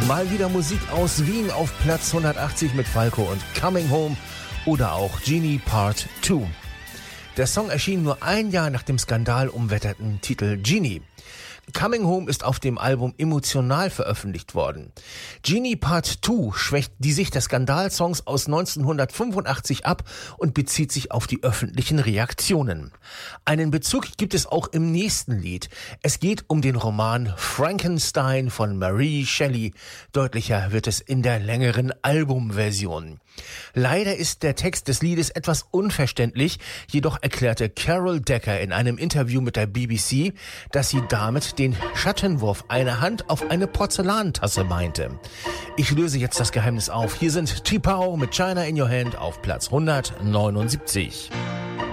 Mal wieder Musik aus Wien auf Platz 180 mit Falco und Coming Home oder auch Genie Part 2. Der Song erschien nur ein Jahr nach dem skandalumwetterten Titel Genie. Coming Home ist auf dem Album Emotional veröffentlicht worden. Genie Part 2 schwächt die Sicht des Skandalsongs aus 1985 ab und bezieht sich auf die öffentlichen Reaktionen. Einen Bezug gibt es auch im nächsten Lied. Es geht um den Roman Frankenstein von Mary Shelley. Deutlicher wird es in der längeren Albumversion. Leider ist der Text des Liedes etwas unverständlich, jedoch erklärte Carol Decker in einem Interview mit der BBC, dass sie damit den Schattenwurf einer Hand auf eine Porzellantasse meinte. Ich löse jetzt das Geheimnis auf. Hier sind T-Pow mit China in Your Hand auf Platz 179.